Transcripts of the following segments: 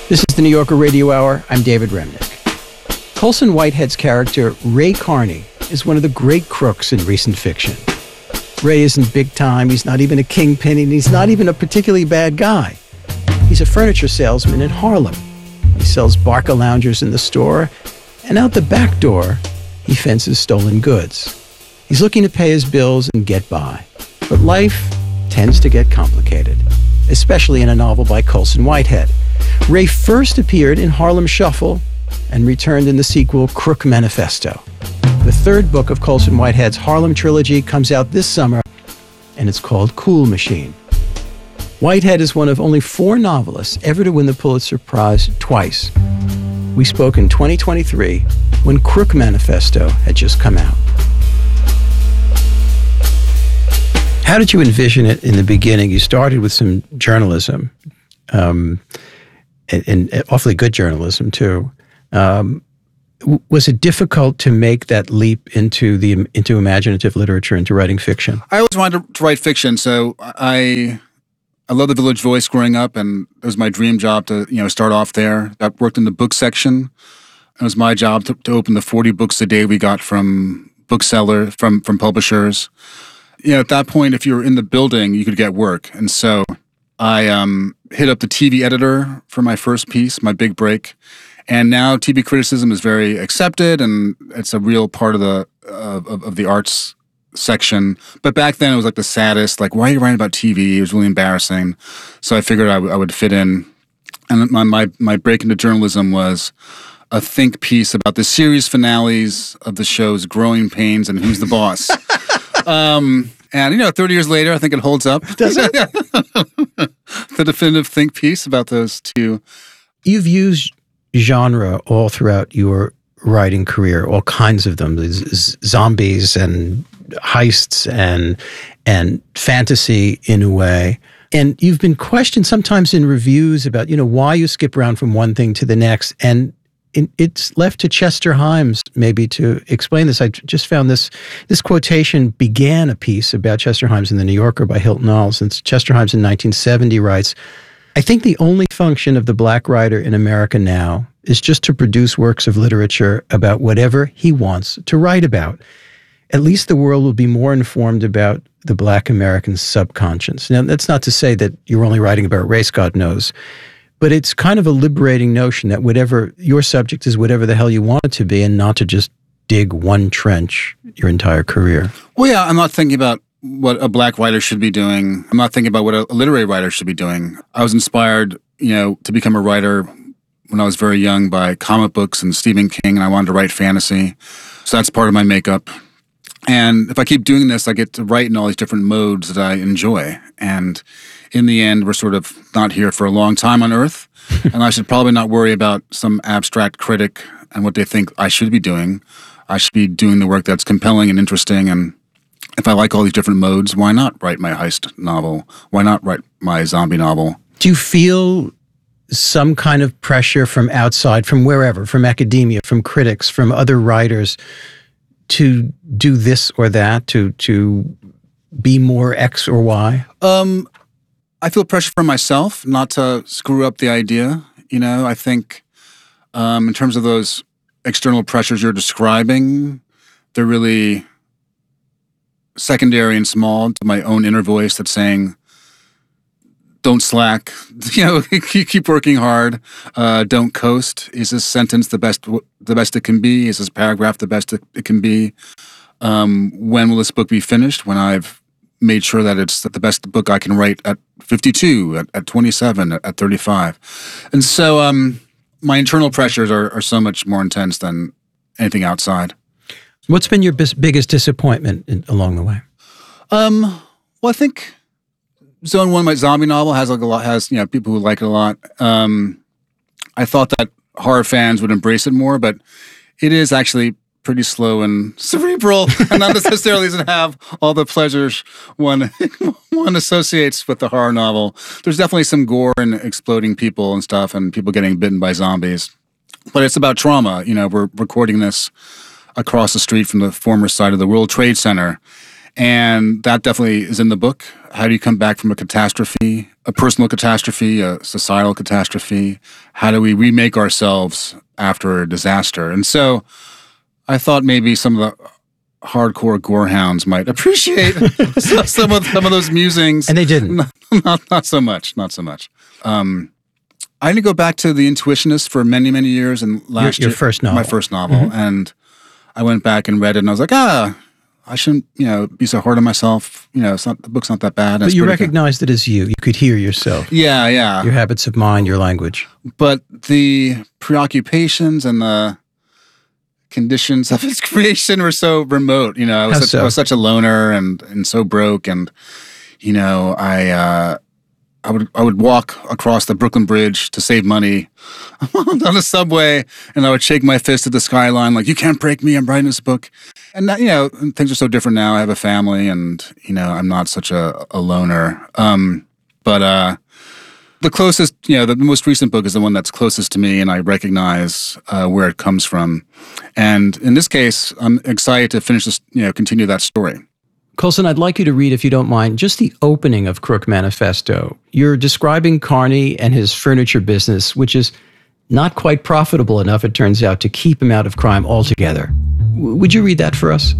This is the New Yorker Radio Hour. I'm David Remnick. Colson Whitehead's character, Ray Carney, is one of the great crooks in recent fiction. Ray isn't big time, he's not even a kingpin, and he's not even a particularly bad guy. He's a furniture salesman in Harlem. He sells Barca loungers in the store, and out the back door, he fences stolen goods. He's looking to pay his bills and get by. But life tends to get complicated, especially in a novel by Colson Whitehead. Ray first appeared in Harlem Shuffle and returned in the sequel Crook Manifesto. The third book of Colson Whitehead's Harlem trilogy comes out this summer, and it's called Cool Machine. Whitehead is one of only 4 novelists ever to win the Pulitzer Prize twice. We spoke in 2023 when Crook Manifesto had just come out. How did you envision it in the beginning? You started with some journalism, and awfully good journalism too. Was it difficult to make that leap into imaginative literature, into writing fiction? I always wanted to write fiction, so I love The Village Voice growing up, and it was my dream job to start off there. I worked in the book section. It was my job to open the 40 books a day we got from booksellers, from publishers. At that point, if you were in the building, you could get work, and so I hit up the TV editor for my first piece, my big break. And now TV criticism is very accepted, and it's a real part of the arts section. But back then, it was like the saddest. Like, why are you writing about TV? It was really embarrassing. So I figured I would fit in. And my break into journalism was a think piece about the series finales of the shows Growing Pains and Who's the Boss. And 30 years later, I think it holds up. Does it? The definitive think piece about those two. You've used genre all throughout your writing career, all kinds of them, zombies and heists and fantasy in a way. And you've been questioned sometimes in reviews about, why you skip around from one thing to the next. And it's left to Chester Himes maybe to explain this. I just found this quotation began a piece about Chester Himes in The New Yorker by Hilton Als. And Chester Himes in 1970 writes, I think the only function of the black writer in America now is just to produce works of literature about whatever he wants to write about. At least the world will be more informed about the black American subconscious. Now, that's not to say that you're only writing about race, God knows, but it's kind of a liberating notion that whatever your subject is, whatever the hell you want it to be, and not to just dig one trench your entire career. Well, yeah, I'm not thinking about what a black writer should be doing. I'm not thinking about what a literary writer should be doing. I was inspired, to become a writer when I was very young by comic books and Stephen King, and I wanted to write fantasy. So that's part of my makeup. And if I keep doing this, I get to write in all these different modes that I enjoy. And in the end, we're sort of not here for a long time on Earth, and I should probably not worry about some abstract critic and what they think I should be doing. I should be doing the work that's compelling and interesting, and if I like all these different modes, why not write my heist novel? Why not write my zombie novel? Do you feel some kind of pressure from outside, from wherever, from academia, from critics, from other writers, to do this or that, to be more X or Y? I feel pressure from myself not to screw up the idea. I think in terms of those external pressures you're describing, they're really secondary and small to my own inner voice that's saying, don't slack, keep working hard, don't coast. Is this sentence the best it can be? Is this paragraph the best it can be? When will this book be finished? When I've made sure that it's the best book I can write at 52, at 27, at 35. And so my internal pressures are so much more intense than anything outside. What's been your biggest disappointment along the way? Well, I think Zone 1, my zombie novel, has people who like it a lot. I thought that horror fans would embrace it more, but it is actually pretty slow and cerebral, and not necessarily doesn't have all the pleasures one associates with the horror novel. There's definitely some gore and exploding people and stuff, and people getting bitten by zombies. But it's about trauma. We're recording this across the street from the former site of the World Trade Center. And that definitely is in the book. How do you come back from a catastrophe, a personal catastrophe, a societal catastrophe? How do we remake ourselves after a disaster? And so I thought maybe some of the hardcore gorehounds might appreciate some of those musings. And they didn't. Not so much. I didn't go back to The Intuitionist for many, many years. And your first novel. My first novel. Mm-hmm. And I went back and read it, and I was like, I shouldn't, be so hard on myself. The book's not that bad. But you recognized it as you. You could hear yourself. Yeah, yeah. Your habits of mind, your language. But the preoccupations and the conditions of its creation were so remote. I was such a loner and so broke, and I would walk across the Brooklyn Bridge to save money on the subway, and I would shake my fist at the skyline like, "You can't break me! I'm writing this book." And that, things are so different now. I have a family, and I'm not such a loner. But the closest, the most recent book is the one that's closest to me, and I recognize where it comes from. And in this case, I'm excited to finish this, continue that story. Colson, I'd like you to read, if you don't mind, just the opening of Crook Manifesto. You're describing Carney and his furniture business, which is not quite profitable enough, it turns out, to keep him out of crime altogether. Would you read that for us?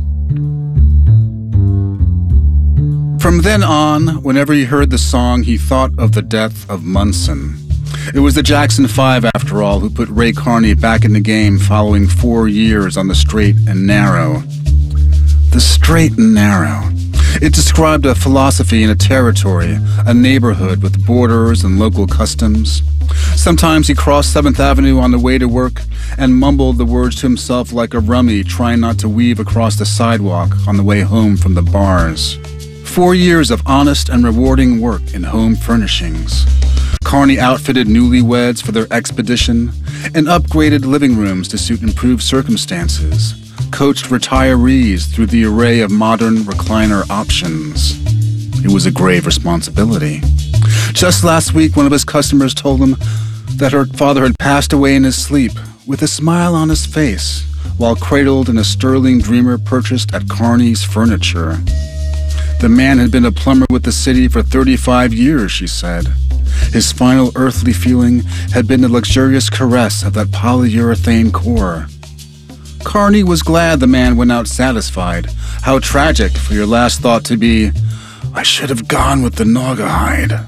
From then on, whenever he heard the song, he thought of the death of Munson. It was the Jackson 5, after all, who put Ray Carney back in the game following 4 years on the straight and narrow. The straight and narrow. It described a philosophy and a territory, a neighborhood with borders and local customs. Sometimes he crossed 7th Avenue on the way to work and mumbled the words to himself like a rummy trying not to weave across the sidewalk on the way home from the bars. 4 years of honest and rewarding work in home furnishings. Carney outfitted newlyweds for their expedition and upgraded living rooms to suit improved circumstances. Coached retirees through the array of modern recliner options. It was a grave responsibility. Just last week, one of his customers told him that her father had passed away in his sleep with a smile on his face while cradled in a sterling dreamer purchased at Carney's Furniture. The man had been a plumber with the city for 35 years, she said. His final earthly feeling had been the luxurious caress of that polyurethane core. Carney was glad the man went out satisfied. How tragic for your last thought to be, "I should have gone with the Naugahyde."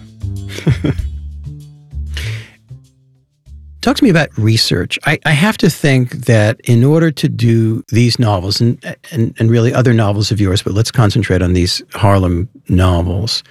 Talk to me about research. I have to think that in order to do these novels and really other novels of yours, but let's concentrate on these Harlem novels,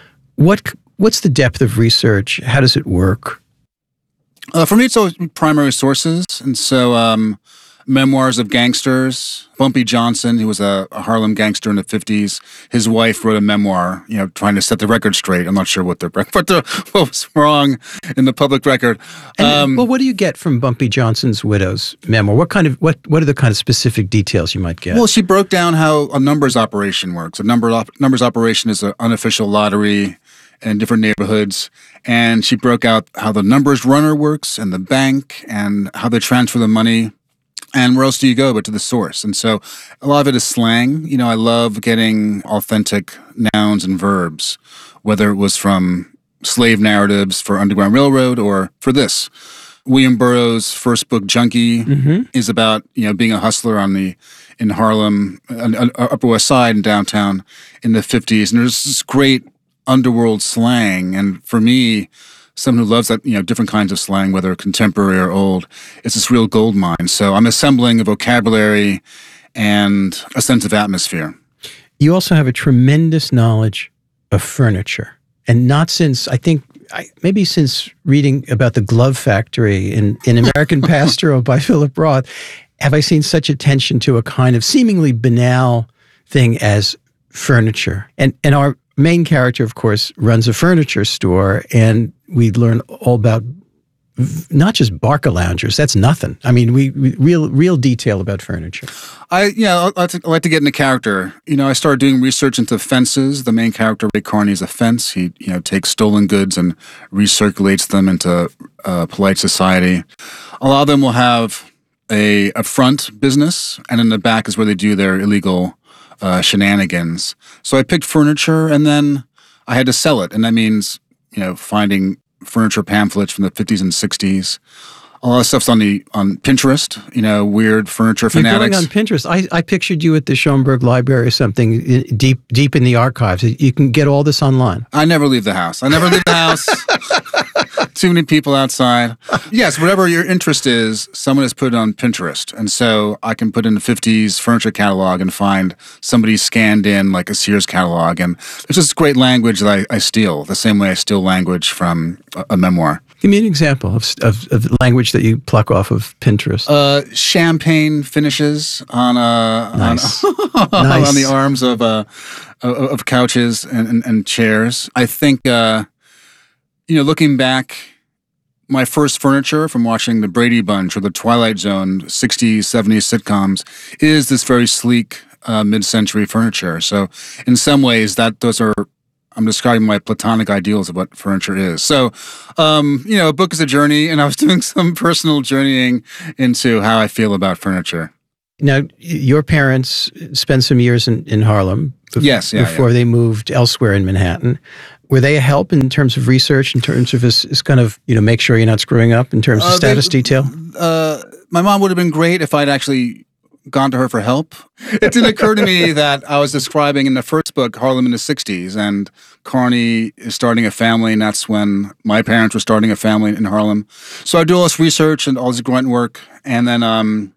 what's the depth of research? How does it work? For me, it's always primary sources. And so memoirs of gangsters. Bumpy Johnson, who was a Harlem gangster in the 50s, his wife wrote a memoir, trying to set the record straight. I'm not sure what was wrong in the public record. What do you get from Bumpy Johnson's widow's memoir? What are the kind of specific details you might get? Well, she broke down how a numbers operation works. A numbers operation is an unofficial lottery in different neighborhoods, and she broke out how the numbers runner works and the bank and how they transfer the money. And where else do you go but to the source? And so a lot of it is slang. I love getting authentic nouns and verbs, whether it was from slave narratives for Underground Railroad or for this. William Burroughs' first book, Junkie, is about, being a hustler in Harlem, Upper West Side and downtown in the 50s. And there's this great underworld slang. And for me, someone who loves that, different kinds of slang, whether contemporary or old, it's this real gold mine. So I'm assembling a vocabulary and a sense of atmosphere. You also have a tremendous knowledge of furniture. And not since, maybe since reading about the glove factory in American Pastoral by Philip Roth, have I seen such attention to a kind of seemingly banal thing as furniture. And our main character, of course, runs a furniture store, and we learn all about not just Barca loungers. That's nothing. I mean, we real detail about furniture. I like to get into character. I started doing research into fences. The main character, Ray Carney, is a fence. He takes stolen goods and recirculates them into polite society. A lot of them will have a front business, and in the back is where they do their illegal shenanigans. So I picked furniture, and then I had to sell it, and that means finding furniture pamphlets from the 50s and 60s. A lot of stuff's on Pinterest, weird furniture fanatics. You're going on Pinterest. I pictured you at the Schoenberg Library or something deep in the archives. You can get all this online. I never leave the house. Too many people outside. Yes, whatever your interest is, someone has put it on Pinterest. And so I can put in the 50s furniture catalog and find somebody scanned in like a Sears catalog. And there's this great language that I steal, the same way I steal language from a memoir. Give me an example of language that you pluck off of Pinterest. Champagne finishes on Nice. on the arms of couches and chairs. I think looking back, my first furniture from watching the Brady Bunch or the Twilight Zone 60s, 70s sitcoms is this very sleek mid-century furniture. So in some ways, I'm describing my platonic ideals of what furniture is. So, a book is a journey, and I was doing some personal journeying into how I feel about furniture. Now, your parents spent some years in Harlem before they moved elsewhere in Manhattan. Were they a help in terms of research, in terms of this kind of, make sure you're not screwing up in terms of status detail? My mom would have been great if I'd actually gone to her for help. It didn't occur to me that I was describing in the first book Harlem in the 60s, and Carney is starting a family, and that's when my parents were starting a family in Harlem. So I do all this research and all this grunt work, and then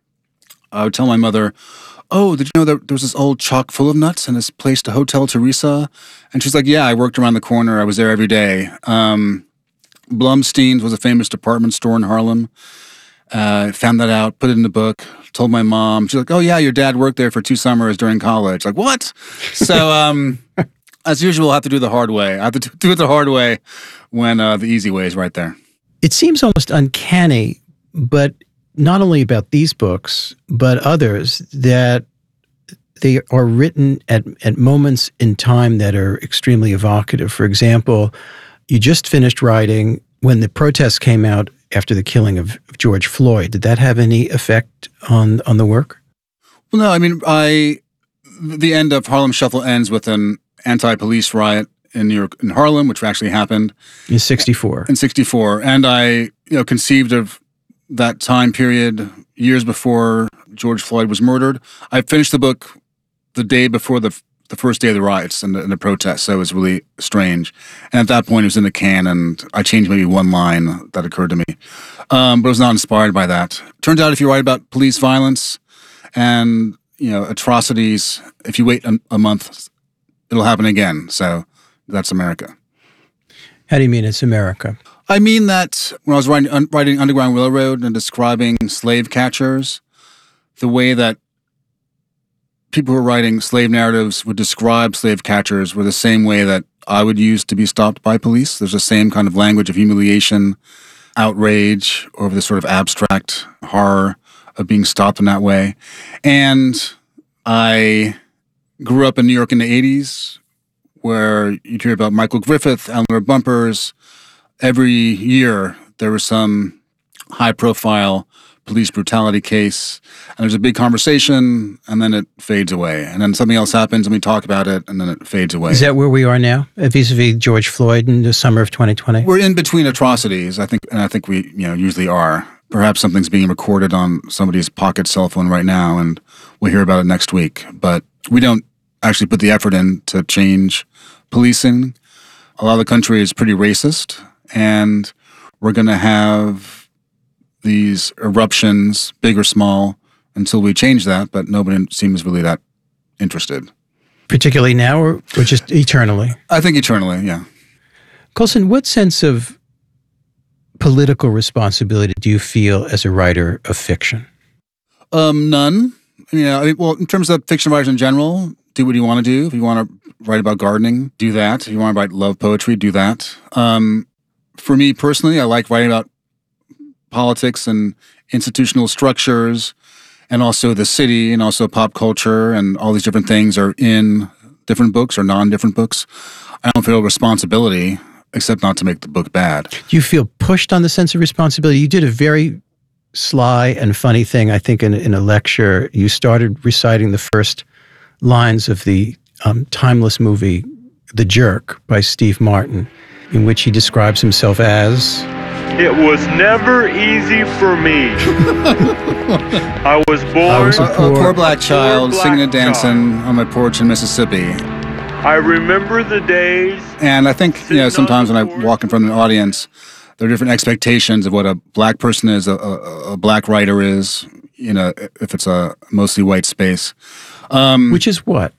I would tell my mother, "Oh, did you know there was this old chock full of nuts in this place, the Hotel Teresa?" And she's like, "Yeah, I worked around the corner. I was there every day." Blumstein's was a famous department store in Harlem. Found that out, put it in the book, told my mom. She's like, "Oh yeah, your dad worked there for 2 summers during college." Like, what? So as usual, I have to do the hard way. I have to do it the hard way when the easy way is right there. It seems almost uncanny, but not only about these books, but others, that they are written at moments in time that are extremely evocative. For example, you just finished writing when the protests came out after the killing of George Floyd. Did that have any effect on the work? Well, no. I mean, the end of Harlem Shuffle ends with an anti-police riot in New York, in Harlem, which actually happened in '64. And I, conceived of that time period years before George Floyd was murdered. I finished the book the day before the first day of the riots and the protests, so it was really strange. And at that point, it was in the can, and I changed maybe one line that occurred to me. But I was not inspired by that. Turns out if you write about police violence and, atrocities, if you wait a month, it'll happen again. So that's America. How do you mean it's America? I mean that when I was writing Underground Railroad and describing slave catchers, the way that people who were writing slave narratives would describe slave catchers were the same way that I would use to be stopped by police. There's the same kind of language of humiliation, outrage over this sort of abstract horror of being stopped in that way. And I grew up in New York in the 80s, where you'd hear about Michael Griffith, Eleanor Bumpurs. Every year there was some high-profile police brutality case, and there's a big conversation, and then it fades away. And then something else happens, and we talk about it, and then it fades away. Is that where we are now, vis-a-vis George Floyd in the summer of 2020? We're in between atrocities, I think we usually are. Perhaps something's being recorded on somebody's pocket cell phone right now, and we'll hear about it next week. But we don't actually put the effort in to change policing. A lot of the country is pretty racist, and we're going to have these eruptions, big or small, until we change that, but nobody seems really that interested. Particularly now, or just eternally? I think eternally, yeah. Colson, what sense of political responsibility do you feel as a writer of fiction? None. Well, in terms of fiction writers in general, do what you want to do. If you want to write about gardening, do that. If you want to write love poetry, do that. For me personally, I like writing about politics and institutional structures, and also the city, and also pop culture, and all these different things are in different books or non-different books. I don't feel responsibility, except not to make the book bad. Do you feel pushed on the sense of responsibility? You did a very sly and funny thing, I think, in a lecture. You started reciting the first lines of the timeless movie The Jerk by Steve Martin, in which he describes himself as... It was never easy for me. I was born a poor black child singing and dancing on my porch in Mississippi. I remember the days. And I think, sometimes when I walk in front of an audience, there are different expectations of what a black person is, a black writer is, if it's a mostly white space. Which is what?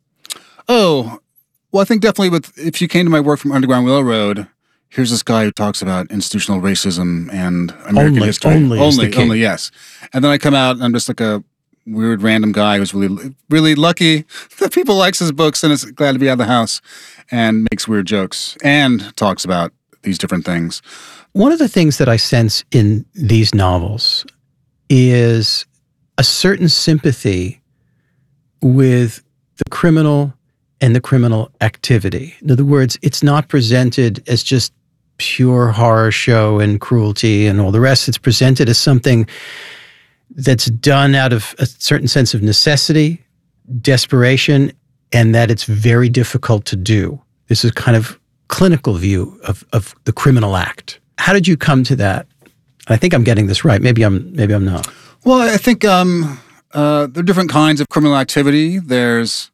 Oh, well, I think definitely if you came to my work from Underground Railroad, here's this guy who talks about institutional racism and American history. Only, yes. And then I come out and I'm just like a weird random guy who's really, really lucky that people likes his books and is glad to be out of the house and makes weird jokes and talks about these different things. One of the things that I sense in these novels is a certain sympathy with the criminal and the criminal activity. In other words, it's not presented as just pure horror show and cruelty and all the rest. It's presented as something that's done out of a certain sense of necessity, desperation, and that it's very difficult to do. This is kind of clinical view of the criminal act. How did you come to that? I think I'm getting this right. Maybe I'm not. Well, I think there are different kinds of criminal activity. There's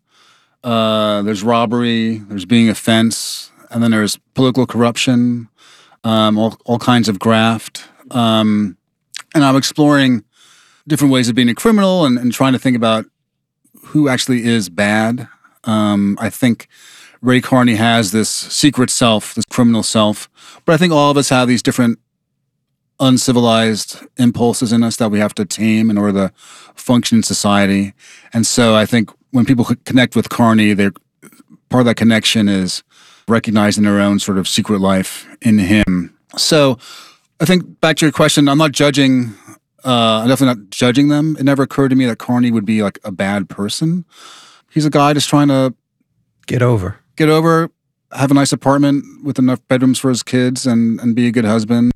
robbery, there's being a fence, and then there's political corruption, all kinds of graft. And I'm exploring different ways of being a criminal and trying to think about who actually is bad. I think Ray Carney has this secret self, this criminal self, but I think all of us have these different uncivilized impulses in us that we have to tame in order to function in society. And so I think when people connect with Carney, part of that connection is recognizing their own sort of secret life in him. So I think back to your question, I'm not judging, I'm definitely not judging them. It never occurred to me that Carney would be like a bad person. He's a guy just trying to get over, have a nice apartment with enough bedrooms for his kids and be a good husband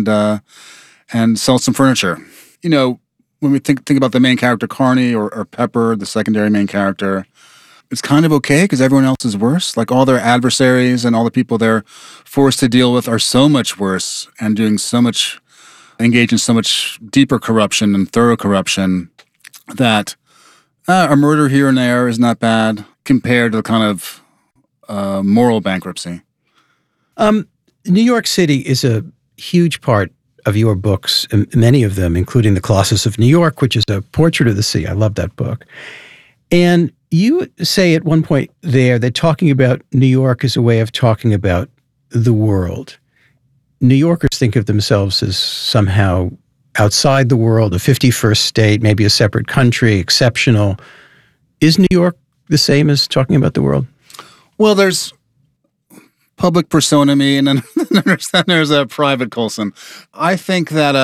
and sell some furniture. When we think about the main character, Carney, or Pepper, the secondary main character, it's kind of okay because everyone else is worse. Like all their adversaries and all the people they're forced to deal with are so much worse and engaged in so much deeper corruption and thorough corruption that a murder here and there is not bad compared to the kind of moral bankruptcy. New York City is a huge part of your books, many of them, including The Colossus of New York, which is a portrait of the sea. I love that book. And you say at one point there that talking about New York is a way of talking about the world. New Yorkers think of themselves as somehow outside the world, a 51st state, maybe a separate country, exceptional. Is New York the same as talking about the world? Well, there's public persona me, and then there's a private Colson. I think that,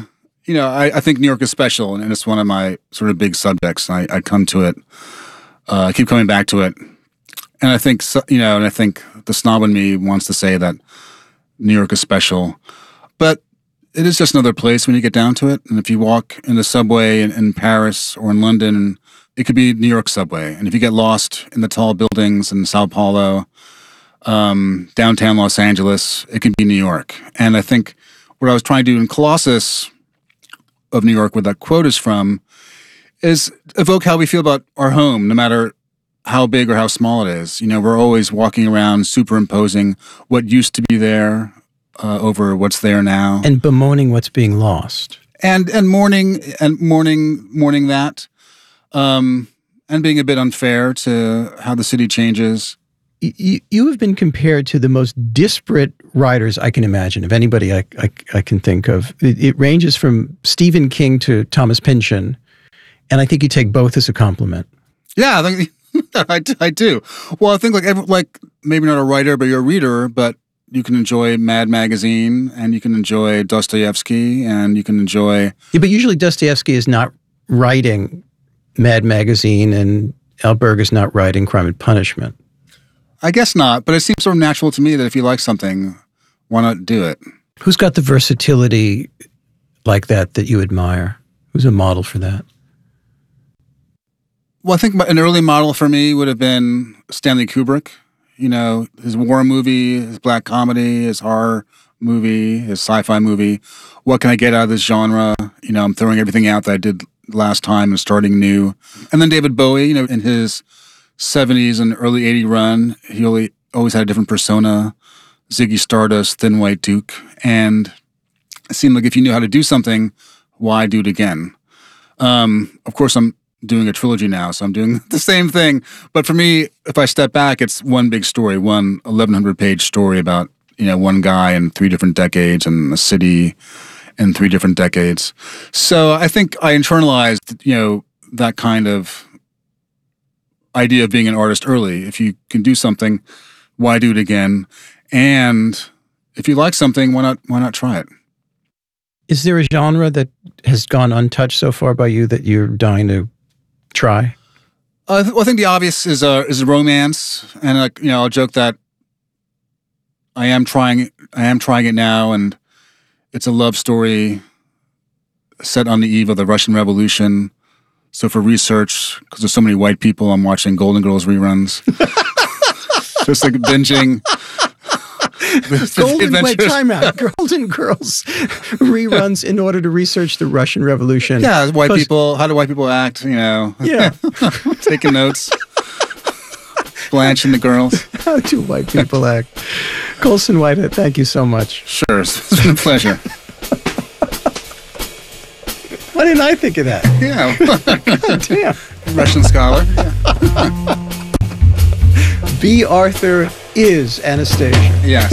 I think New York is special, and it's one of my sort of big subjects. I come to it, I keep coming back to it. And I think, and I think the snob in me wants to say that New York is special. But it is just another place when you get down to it. And if you walk in the subway in Paris or in London, it could be New York subway. And if you get lost in the tall buildings in Sao Paulo, downtown Los Angeles, it can be New York. And I think what I was trying to do in Colossus of New York, where that quote is from, is evoke how we feel about our home, no matter how big or how small it is. We're always walking around superimposing what used to be there over what's there now. And bemoaning what's being lost. And mourning that. And being a bit unfair to how the city changes. You have been compared to the most disparate writers I can imagine, of anybody I can think of. It ranges from Stephen King to Thomas Pynchon, and I think you take both as a compliment. Yeah, I think I do. Well, I think like maybe not a writer, but you're a reader, but you can enjoy Mad Magazine, and you can enjoy Dostoevsky, and you can enjoy... Yeah, but usually Dostoevsky is not writing Mad Magazine, and Alberg is not writing Crime and Punishment. I guess not, but it seems sort of natural to me that if you like something, why not do it? Who's got the versatility like that you admire? Who's a model for that? Well, I think an early model for me would have been Stanley Kubrick. You know, his war movie, his black comedy, his horror movie, his sci-fi movie. What can I get out of this genre? You know, I'm throwing everything out that I did last time and starting new. And then David Bowie, you know, in his 70s and early 80s run, he always had a different persona. Ziggy Stardust, Thin White Duke. And it seemed like if you knew how to do something, why do it again? Of course, I'm doing a trilogy now, so I'm doing the same thing. But for me, if I step back, it's one big story, one 1,100-page story about, you know, one guy in 3 different decades and a city in 3 different decades. So I think I internalized, you know, that kind of idea of being an artist early. If you can do something, why do it again? And if you like something, why not try it? Is there a genre that has gone untouched so far by you that you're dying to try? Well, I think the obvious is romance, and you know, I'll joke that I am trying it now, and it's a love story set on the eve of the Russian Revolution. So for research, because there's so many white people, I'm watching Golden Girls reruns, just like binging. Time out. Golden Girls reruns in order to research the Russian Revolution. Yeah, white people. How do white people act? You know. Yeah. Taking notes. Blanche and the girls. How do white people act? Colson Whitehead, thank you so much. Sure, it's been a pleasure. Why didn't I think of that? Yeah. God damn. Russian scholar. Yeah. B. Arthur is Anastasia. Yes.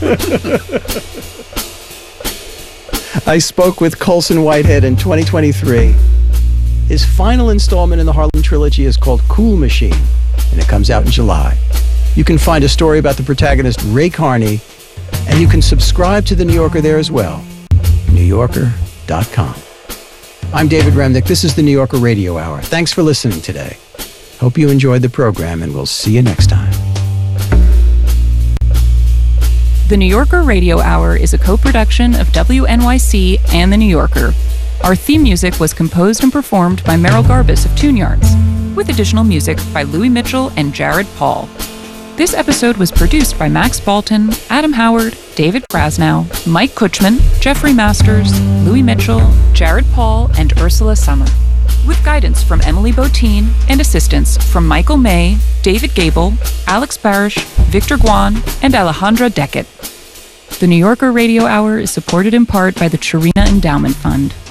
I spoke with Colson Whitehead in 2023. His final installment in the Harlem trilogy is called Cool Machine, and it comes out in July. You can find a story about the protagonist, Ray Carney, and you can subscribe to The New Yorker there as well. NewYorker.com. I'm David Remnick. This is The New Yorker Radio Hour. Thanks for listening today. Hope you enjoyed the program, and we'll see you next time. The New Yorker Radio Hour is a co-production of WNYC and The New Yorker. Our theme music was composed and performed by Merrill Garbus of Tune Yards, with additional music by Louis Mitchell and Jared Paul. This episode was produced by Max Balton, Adam Howard, David Krasnow, Mike Kutchman, Jeffrey Masters, Louis Mitchell, Jared Paul, and Ursula Summer, with guidance from Emily Botine and assistance from Michael May, David Gable, Alex Barish, Victor Guan, and Alejandra Deckett. The New Yorker Radio Hour is supported in part by the Chirina Endowment Fund.